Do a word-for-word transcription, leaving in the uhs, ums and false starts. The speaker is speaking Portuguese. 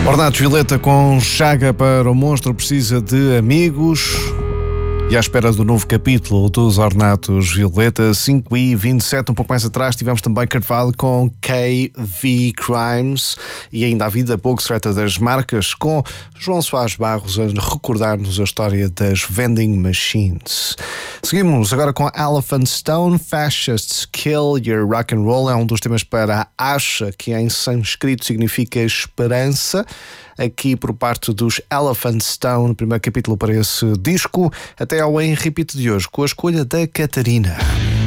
Ornatos Violeta com Chaga para o Monstro precisa de amigos. E à espera do novo capítulo dos Ornatos Violeta, cinco e vinte e sete, um pouco mais atrás, tivemos também Carvalho com K V Crimes e ainda a vida pouco se trata das marcas, com João Soares Barros a recordar-nos a história das vending machines. Seguimos agora com Elephant Stone, Fascists Kill Your Rock and Roll, é um dos temas para Asha, que em sânscrito significa esperança. Aqui por parte dos Elephant Stone, primeiro capítulo para esse disco, até ao Em Repeat de hoje, com a escolha da Catarina.